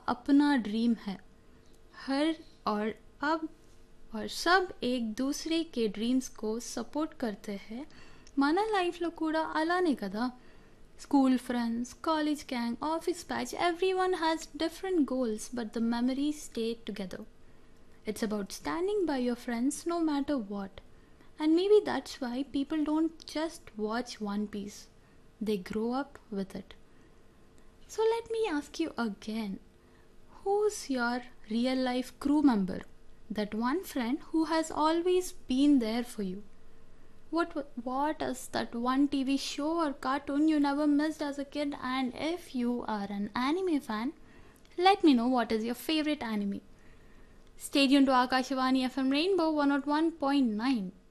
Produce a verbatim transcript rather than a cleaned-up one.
अपना ड्रीम है. हर और अब और सब एक दूसरे के డ్రీమ్స్ को సపోర్ట్ करते हैं. మన లైఫ్లో కూడా అలానే కదా. School friends, college gang, office batch, everyone has different goals but the memories stay together. It's about standing by your friends no matter what. And maybe that's why people don't just watch One Piece. They grow up with it. So let me ask you again. Who's your real life crew member? That one friend who has always been there for you. What what is that one T V show or cartoon you never missed as a kid? And if you are an anime fan, let me know what is your favorite anime. Stay tuned to Akashvani F M Rainbow one oh one point nine.